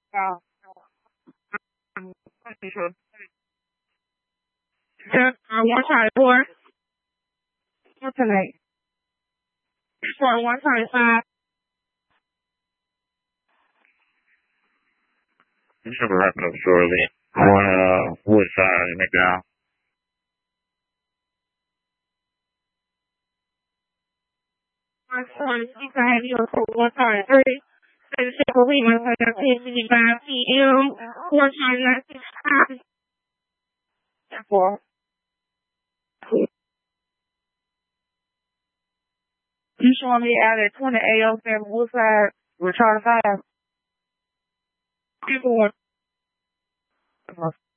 Uh, one time four. What's tonight? For 125. You should be wrapping up shortly. On Woodside, McDowell. My son, you can have your for 133. And the second week, my son, 10:55 p.m. One time, 19. For. You showing me out at 20 AO7 Woodside, Richard 5. People want.